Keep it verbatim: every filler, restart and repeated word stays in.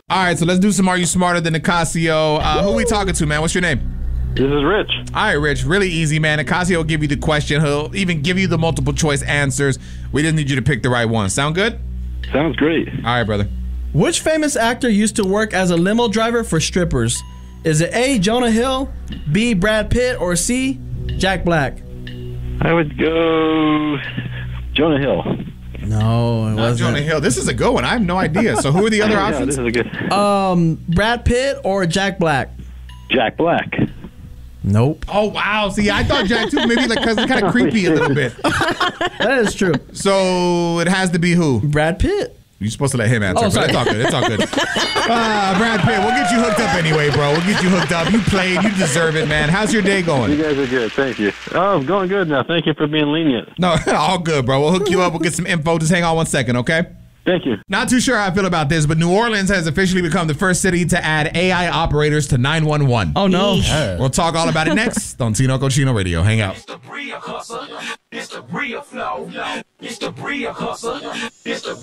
All right, so let's do some Are You Smarter Than Nicasio? Uh, who are we talking to, man? What's your name? This is Rich. All right, Rich. Really easy, man. Nicasio will give you the question. He'll even give you the multiple choice answers. We just need you to pick the right one. Sound good? Sounds great. All right, brother. Which famous actor used to work as a limo driver for strippers? Is it A, Jonah Hill, B, Brad Pitt, or C, Jack Black? I would go Jonah Hill. No, it Not wasn't. Jonah Hill. This is a good one. I have no idea. So who are the other Yeah, options? this is a good. Um, Brad Pitt or Jack Black? Jack Black. Nope. Oh, wow. See, I thought Jack too. Maybe like because it's kind of creepy a little bit. That is true. So it has to be who? Brad Pitt. You're supposed to let him answer, Oh, but sorry. it's all good. It's all good. Uh, Brad Pitt, we'll get you hooked up anyway, bro. We'll get you hooked up. You played. You deserve it, man. How's your day going? You guys are good. Thank you. Oh, going good now. Thank you for being lenient. No, all good, bro. We'll hook you up. We'll get some info. Just hang on one second, okay? Thank you. Not too sure how I feel about this, but New Orleans has officially become the first city to add A I operators to nine one one. Oh, no. We'll talk all about it next on Tino Cochino Radio. Hang out. It's the Bria hustle. It's the Bria flow. It's the Bria hustle.